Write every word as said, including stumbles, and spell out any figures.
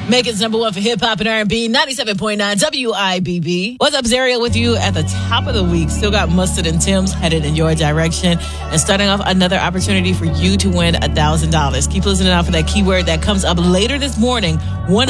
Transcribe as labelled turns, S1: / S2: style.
S1: Macon's number one for hip-hop and R and B, ninety-seven point nine W I B B. What's up, Zaria, with you at the top of the week. Still got Mustard and Tim's headed in your direction. And starting off, another opportunity for you to win one thousand dollars. Keep listening out for that keyword that comes up later this morning. One